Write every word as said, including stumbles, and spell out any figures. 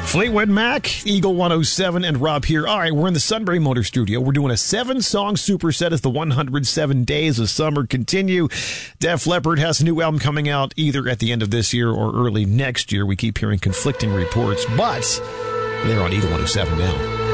Fleetwood Mac, Eagle one oh seven, and Rob here. All right, we're in the Sunbury Motor Studio. We're doing a seven-song superset as the one hundred seven days of summer continue. Def Leppard has a new album coming out either at the end of this year or early next year. We keep hearing conflicting reports, but they're on Eagle one oh seven now.